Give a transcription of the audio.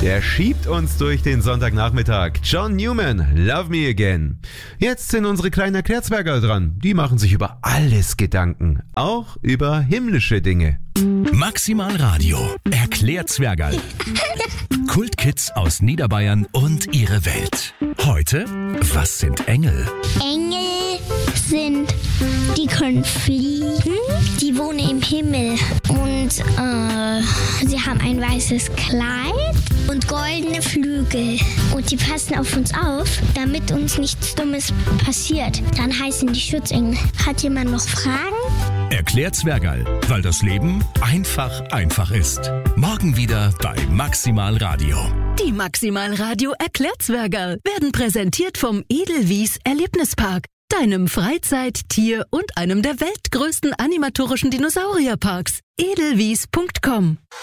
Der schiebt uns durch den Sonntagnachmittag. John Newman, Love Me Again. Jetzt sind unsere kleinen Erklärzwerger dran. Die machen sich über alles Gedanken. Auch über himmlische Dinge. Maximal Radio erklärt Zwergerl. Kultkids aus Niederbayern und ihre Welt. Heute, was sind Engel? Engel sind, die können fliegen, die wohnen im Himmel und sie haben ein weißes Kleid und goldene Flügel und die passen auf uns auf, damit uns nichts Dummes passiert. Dann heißen die Schutzengel. Hat jemand noch Fragen? Erklärt Zwergerl, weil das Leben einfach ist. Morgen wieder bei Maximal Radio. Die Maximal Radio Erklärzwergerl werden präsentiert vom Edelwies Erlebnispark, deinem Freizeit-, Tier- und einem der weltgrößten animatorischen Dinosaurierparks. edelwies.com